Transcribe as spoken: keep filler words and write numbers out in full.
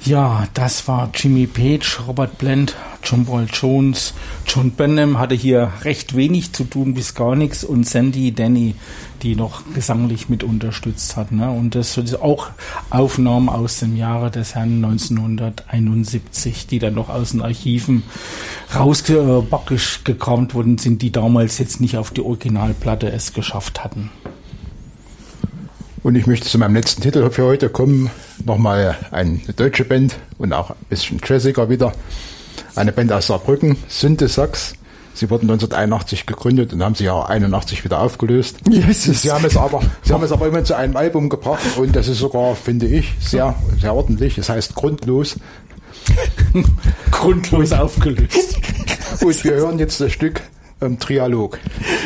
Ja, das war Jimmy Page, Robert Plant, John Paul Jones. John Bonham hatte hier recht wenig zu tun, bis gar nichts. Und Sandy Denny, die noch gesanglich mit unterstützt hat. Ne? Und das sind auch Aufnahmen aus dem Jahre des Herrn neunzehnhunderteinundsiebzig, die dann noch aus den Archiven rausgekramt wurden sind, die damals jetzt nicht auf die Originalplatte es geschafft hatten. Und ich möchte zu meinem letzten Titel für heute kommen. Nochmal eine deutsche Band und auch ein bisschen Jazziger wieder. Eine Band aus Saarbrücken, Synthesax. Sie wurden neunzehnhunderteinundachtzig gegründet und haben sich auch einundachtzig wieder aufgelöst. Jesus. Sie haben es aber, sie haben es aber immer zu einem Album gebracht und das ist sogar, finde ich, sehr, sehr ordentlich. Es heißt Grundlos. Grundlos aufgelöst. Und wir hören jetzt das Stück ähm, Trialog.